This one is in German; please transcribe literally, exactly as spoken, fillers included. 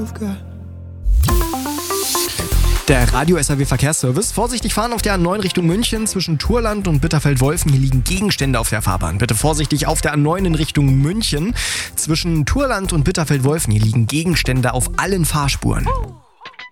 you've got. Der Radio-S R W Verkehrsservice. Vorsichtig fahren auf der A neun Richtung München zwischen Thurland und Bitterfeld-Wolfen. Hier liegen Gegenstände auf der Fahrbahn. Bitte vorsichtig auf der A neun in Richtung München zwischen Thurland und Bitterfeld-Wolfen. Hier liegen Gegenstände auf allen Fahrspuren.